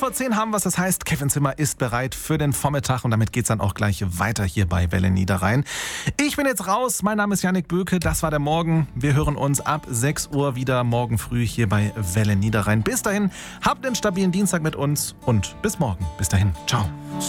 10 haben wir es. Das heißt, Kevin Zimmer ist bereit für den Vormittag und damit geht's dann auch gleich weiter hier bei Welle Niederrhein. Ich bin jetzt raus. Mein Name ist Jannik Böke. Das war der Morgen. Wir hören uns ab 6 Uhr wieder morgen früh hier bei Welle Niederrhein. Bis dahin, habt einen stabilen Dienstag mit uns und bis morgen. Bis dahin. Ciao.